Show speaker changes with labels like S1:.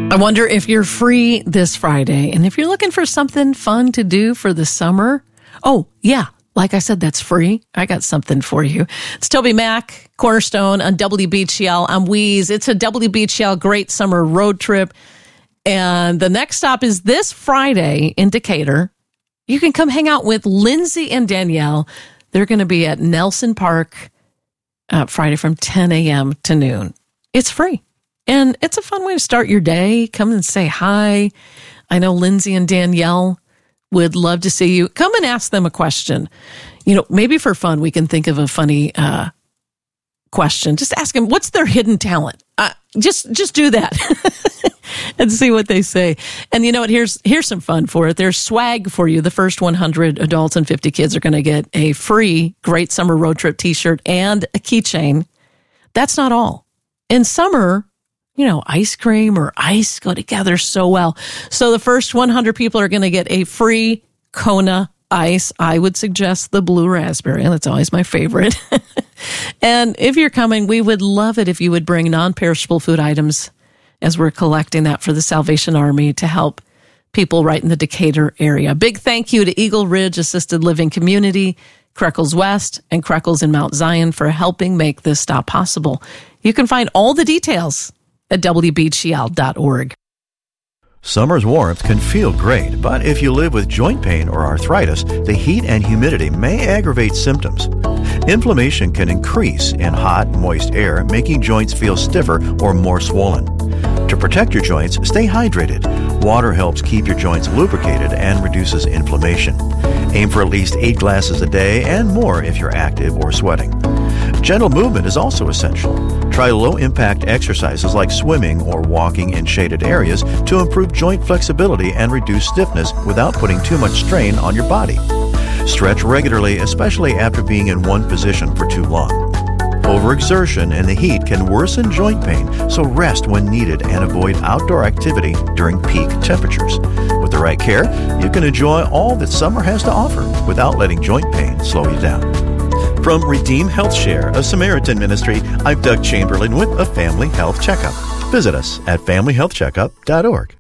S1: I wonder if you're free this Friday and if you're looking for something fun to do for the summer. Oh, yeah. Like I said, that's free. I got something for you. It's Toby Mac, Cornerstone on WBGL. I'm Wheeze. It's a WBGL Great Summer Road Trip. And the next stop is this Friday in Decatur. You can come hang out with Lindsay and Danielle. They're going to be at Nelson Park Friday from 10 a.m. to noon. It's free. And it's a fun way to start your day. Come and say hi. I know Lindsay and Danielle would love to see you. Come and ask them a question. You know, maybe for fun, we can think of a funny question. Just ask them, what's their hidden talent? Just do that and see what they say. And you know what? Here's some fun for it. There's swag for you. The first 100 adults and 50 kids are going to get a free Great Summer Road Trip t-shirt and a keychain. That's not all. In summer, you know, ice cream or ice go together so well. So the first 100 people are going to get a free Kona ice. I would suggest the blue raspberry. That's always my favorite. And if you're coming, we would love it if you would bring non-perishable food items as we're collecting that for the Salvation Army to help people right in the Decatur area. Big thank you to Eagle Ridge Assisted Living Community, Creckles West, and Creckles in Mount Zion for helping make this stop possible. You can find all the details at WBGL.org.
S2: Summer's warmth can feel great, but if you live with joint pain or arthritis, the heat and humidity may aggravate symptoms. Inflammation can increase in hot, moist air, making joints feel stiffer or more swollen. To protect your joints, stay hydrated. Water helps keep your joints lubricated and reduces inflammation. Aim for at least 8 glasses a day and more if you're active or sweating. Gentle movement is also essential. Try low-impact exercises like swimming or walking in shaded areas to improve joint flexibility and reduce stiffness without putting too much strain on your body. Stretch regularly, especially after being in one position for too long. Overexertion in the heat can worsen joint pain, so rest when needed and avoid outdoor activity during peak temperatures. With the right care, you can enjoy all that summer has to offer without letting joint pain slow you down. From Redeem Health Share, a Samaritan ministry, I'm Doug Chamberlain with a Family Health Checkup. Visit us at familyhealthcheckup.org.